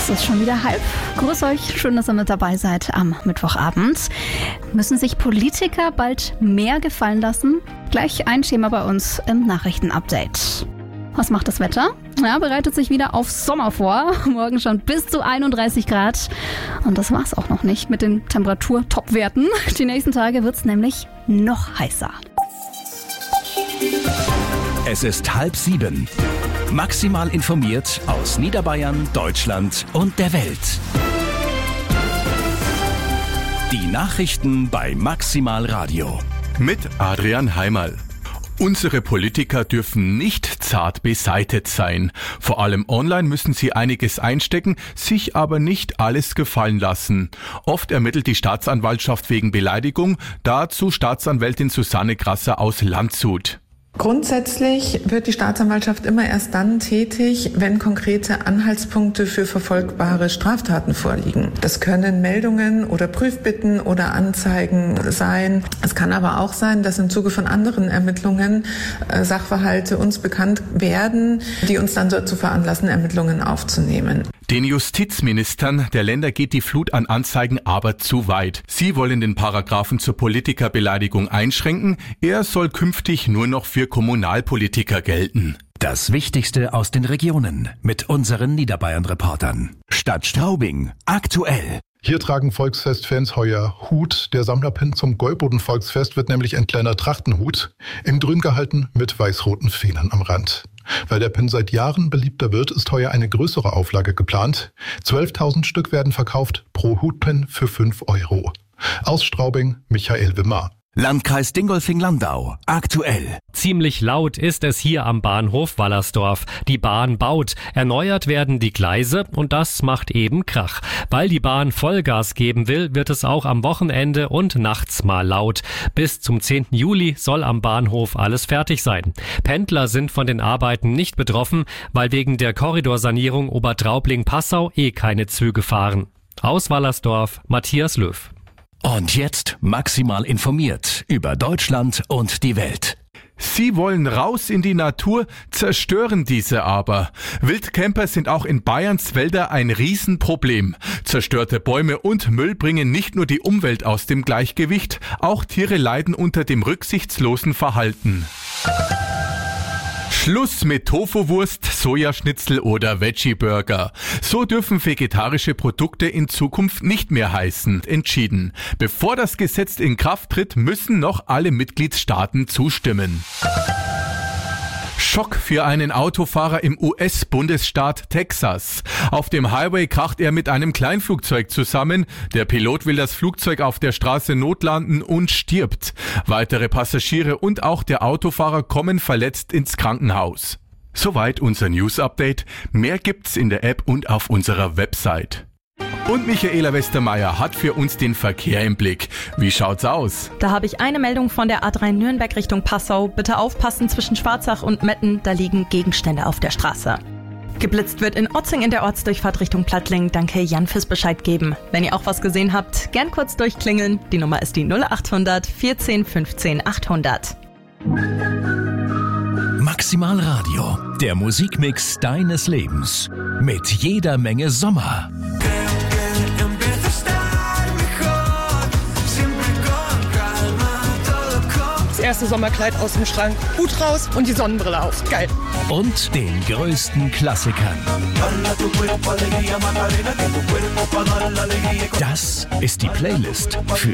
Es ist schon wieder halb. Grüß euch, schön, dass ihr mit dabei seid am Mittwochabend. Müssen sich Politiker bald mehr gefallen lassen? Gleich ein Thema bei uns im Nachrichtenupdate. Was macht das Wetter? Ja, bereitet sich wieder auf Sommer vor. Morgen schon bis zu 31 Grad. Und das war's auch noch nicht mit den Temperatur-Top-Werten. Die nächsten Tage wird's nämlich noch heißer. Es ist 6:30. Maximal informiert aus Niederbayern, Deutschland und der Welt. Die Nachrichten bei Maximal Radio. Mit Adrian Heimerl. Unsere Politiker dürfen nicht zart beseitet sein. Vor allem online müssen sie einiges einstecken, sich aber nicht alles gefallen lassen. Oft ermittelt die Staatsanwaltschaft wegen Beleidigung, dazu Staatsanwältin Susanne Grasser aus Landshut. Grundsätzlich wird die Staatsanwaltschaft immer erst dann tätig, wenn konkrete Anhaltspunkte für verfolgbare Straftaten vorliegen. Das können Meldungen oder Prüfbitten oder Anzeigen sein. Es kann aber auch sein, dass im Zuge von anderen Ermittlungen Sachverhalte uns bekannt werden, die uns dann dazu veranlassen, Ermittlungen aufzunehmen. Den Justizministern der Länder geht die Flut an Anzeigen aber zu weit. Sie wollen den Paragraphen zur Politikerbeleidigung einschränken. Er soll künftig nur noch für Kommunalpolitiker gelten. Das Wichtigste aus den Regionen mit unseren Niederbayern-Reportern. Stadt Straubing, aktuell. Hier tragen Volksfestfans heuer Hut. Der Sammlerpin zum Gäuboden-Volksfest wird nämlich ein kleiner Trachtenhut, in grün gehalten mit weiß-roten Federn am Rand. Weil der Pin seit Jahren beliebter wird, ist heuer eine größere Auflage geplant. 12.000 Stück werden verkauft, pro Hutpin für 5 €. Aus Straubing, Michael Wimmer. Landkreis Dingolfing-Landau, aktuell. Ziemlich laut ist es hier am Bahnhof Wallersdorf. Die Bahn baut, erneuert werden die Gleise und das macht eben Krach. Weil die Bahn Vollgas geben will, wird es auch am Wochenende und nachts mal laut. Bis zum 10. Juli soll am Bahnhof alles fertig sein. Pendler sind von den Arbeiten nicht betroffen, weil wegen der Korridorsanierung Obertraubling-Passau keine Züge fahren. Aus Wallersdorf, Matthias Löw. Und jetzt maximal informiert über Deutschland und die Welt. Sie wollen raus in die Natur, zerstören diese aber. Wildcamper sind auch in Bayerns Wälder ein Riesenproblem. Zerstörte Bäume und Müll bringen nicht nur die Umwelt aus dem Gleichgewicht, auch Tiere leiden unter dem rücksichtslosen Verhalten. Schluss mit Tofu-Wurst, Sojaschnitzel oder Veggie-Burger. So dürfen vegetarische Produkte in Zukunft nicht mehr heißen, entschieden. Bevor das Gesetz in Kraft tritt, müssen noch alle Mitgliedstaaten zustimmen. Schock für einen Autofahrer im US-Bundesstaat Texas. Auf dem Highway kracht er mit einem Kleinflugzeug zusammen. Der Pilot will das Flugzeug auf der Straße notlanden und stirbt. Weitere Passagiere und auch der Autofahrer kommen verletzt ins Krankenhaus. Soweit unser News-Update. Mehr gibt's in der App und auf unserer Website. Und Michaela Westermeier hat für uns den Verkehr im Blick. Wie schaut's aus? Da habe ich eine Meldung von der A3 Nürnberg Richtung Passau. Bitte aufpassen, zwischen Schwarzach und Metten, da liegen Gegenstände auf der Straße. Geblitzt wird in Otzing in der Ortsdurchfahrt Richtung Plattling. Danke Jan fürs Bescheid geben. Wenn ihr auch was gesehen habt, gern kurz durchklingeln. Die Nummer ist die 0800 14 15 800. Maximal Radio, der Musikmix deines Lebens. Mit jeder Menge Sommer. Das erste Sommerkleid aus dem Schrank, Hut raus und die Sonnenbrille auf. Geil. Und den größten Klassikern. Das ist die Playlist für